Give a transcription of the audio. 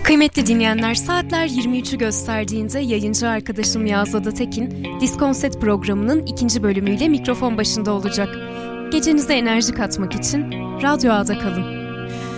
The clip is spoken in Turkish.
Kıymetli dinleyenler, saatler 23'ü gösterdiğinde yayıncı arkadaşım Yağız Adatekin, Diskonset programının 2. bölümüyle mikrofon başında olacak. Gecenize enerji katmak için Radyo A'da kalın.